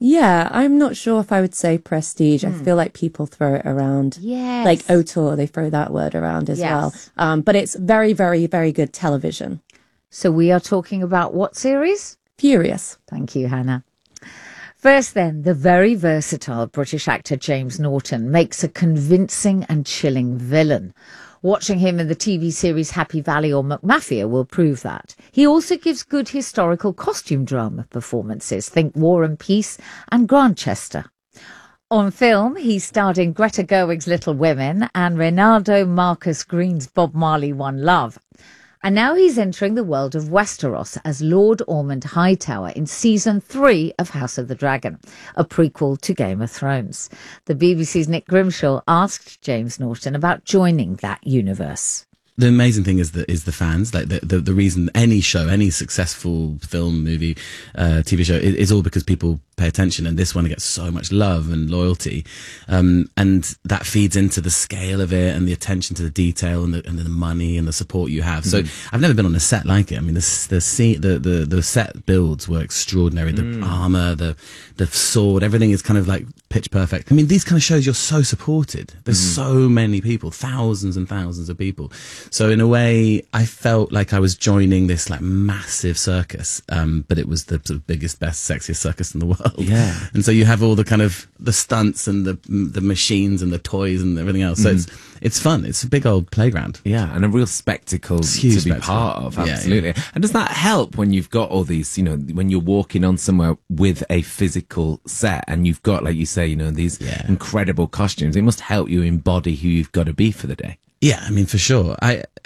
Yeah, I'm not sure if I would say prestige. I feel like people throw it around. Yes. Like auteur, they throw that word around as well. But it's very, very, very good television. So we are talking about what series? Furious. Thank you, Hannah. First then, the very versatile British actor James Norton makes a convincing and chilling villain. Watching him in the TV series Happy Valley or McMafia will prove that. He also gives good historical costume drama performances. Think War and Peace and Grantchester. On film, he starred in Greta Gerwig's Little Women and Reynaldo Marcus Green's Bob Marley One Love. And now he's entering the world of Westeros as Lord Ormond Hightower in Season 3 of House of the Dragon, a prequel to Game of Thrones. The BBC's Nick Grimshaw asked James Norton about joining that universe. The amazing thing is the fans. Like the reason any show, any successful film, movie, TV show, is all because people pay attention, and this one gets so much love and loyalty, and that feeds into the scale of it and the attention to the detail and the money and the support you have. So I've never been on a set like it. I mean, the set builds were extraordinary. The armor, the sword, everything is kind of like pitch perfect. I mean, these kind of shows, you're so supported. There's so many people, thousands and thousands of people. So in a way, I felt like I was joining this like massive circus, but it was the sort of biggest, best, sexiest circus in the world. Yeah. And so you have all the kind of the stunts and the machines and the toys and everything else. So it's fun. It's a big old playground. Yeah, and a real spectacle to be part of. Absolutely. Yeah. And does that help when you've got all these, when you're walking on somewhere with a physical set and you've got, like you say, these incredible costumes? It must help you embody who you've got to be for the day. Yeah, I mean, for sure.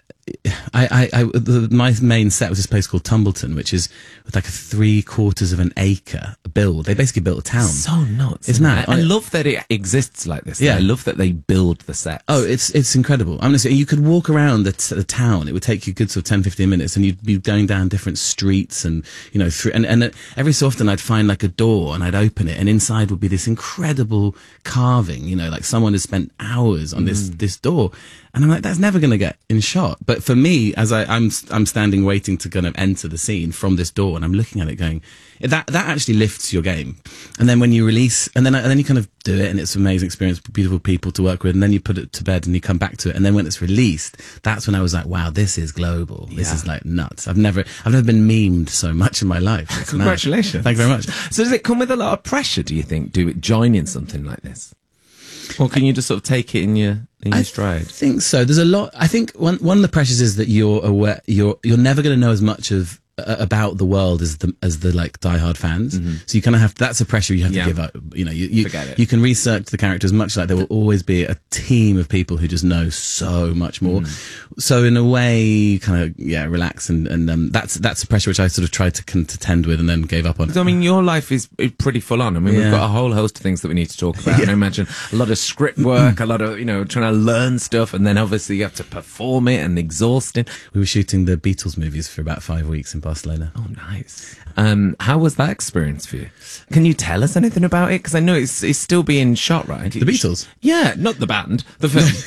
My main set was this place called Tumbleton, which is with like a 3/4 of an acre build. They basically built a town. So nuts. Isn't that? I love that it exists like this. Yeah. I love that they build the sets. Oh, it's incredible. I'm gonna say, you could walk around the town. It would take you a good sort of 10, 15 minutes, and you'd be going down different streets and, and every so often I'd find like a door and I'd open it, and inside would be this incredible carving, like someone has spent hours on this door. And I'm like, that's never going to get in shot. But for me, as I'm standing waiting to kind of enter the scene from this door, and I'm looking at it going, that actually lifts your game. And then when you release, and then you kind of do it, and it's an amazing experience, beautiful people to work with, and then you put it to bed and you come back to it. And then when it's released, that's when I was like, wow, this is global. This is like nuts. I've never been memed so much in my life. It's Congratulations. Mad. Thank you very much. So does it come with a lot of pressure, do you think, joining something like this? Or can you just sort of take it in your stride? I think so. There's a lot. I think one of the pressures is that you're aware you're never going to know as much about the world as the like diehard fans. So you kind of have, that's a pressure you have to give up. You can research the characters much like there will always be a team of people who just know so much more. So in a way, kind of relax and that's a pressure which I sort of tried to contend with and then gave up on. So, I mean, your life is pretty full on. I mean, we've got a whole host of things that we need to talk about. And I imagine a lot of script work, a lot of trying to learn stuff, and then obviously you have to perform it and exhausting. We were shooting the Beatles movies for about 5 weeks in Barcelona. Oh, nice. How was that experience for you? Can you tell us anything about it? Because I know it's still being shot, right? The Beatles? Yeah, not the band, the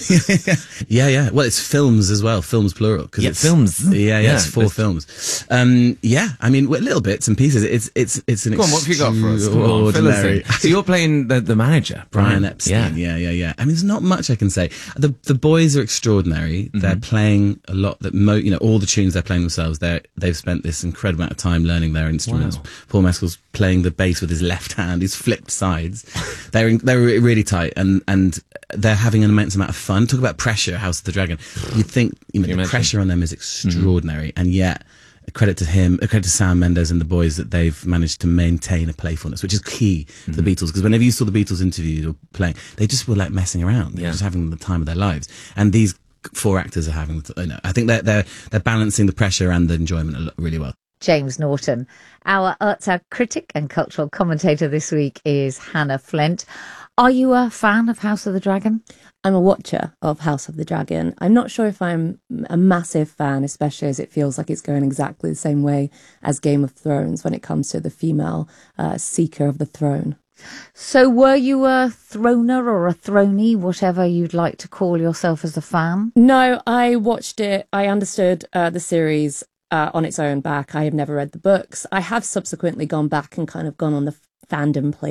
film. Yeah. Well, it's films as well, films plural. It's films. Yeah, it's 4 films. I mean, little bits and pieces. It's an Go on, what have you got for us? Come on, fill us in. So you're playing the manager, Brian Epstein. Yeah. I mean, there's not much I can say. The boys are extraordinary. They're playing a lot. All the tunes they're playing themselves. They've spent this incredible amount of time learning their instruments. Wow. Paul Mescal's playing the bass with his left hand. He's flipped sides. They're really tight, and they're having an immense amount of fun. Talk about pressure, House of the Dragon. You'd think the pressure on them is extraordinary, and yet a credit to Sam Mendes and the boys that they've managed to maintain a playfulness, which is key to the Beatles. Because whenever you saw the Beatles interviewed or playing, they just were like messing around. They were just having the time of their lives, and these 4 actors are having. I think they're balancing the pressure and the enjoyment really well. James Norton. Our arts critic and cultural commentator this week is Hannah Flint. Are you a fan of House of the Dragon? I'm a watcher of House of the Dragon. I'm not sure if I'm a massive fan, especially as it feels like it's going exactly the same way as Game of Thrones when it comes to the female seeker of the throne. So were you a throner or a throny, whatever you'd like to call yourself as a fan? No, I watched it. I understood the series on its own back. I have never read the books. I have subsequently gone back and kind of gone on the fandom